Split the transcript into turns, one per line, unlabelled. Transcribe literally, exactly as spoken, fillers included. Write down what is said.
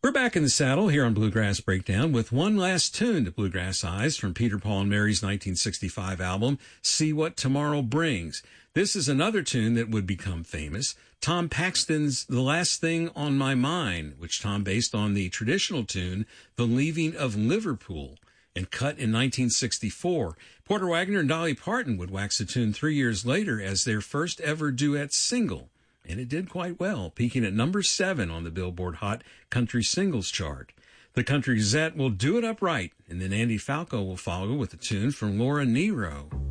We're back in the saddle here on Bluegrass Breakdown with one last tune to Bluegrass Eyes from Peter, Paul, and Mary's nineteen sixty-five album, See What Tomorrow Brings. This is another tune that would become famous, Tom Paxton's The Last Thing on My Mind, which Tom based on the traditional tune, The Leaving of Liverpool, and cut in nineteen sixty-four. Porter Wagoner and Dolly Parton would wax the tune three years later as their first ever duet single. And it did quite well, peaking at number seven on the Billboard Hot Country Singles chart. The Country Gazette will do it upright, and then Andy Falco will follow with a tune from Laura Nyro.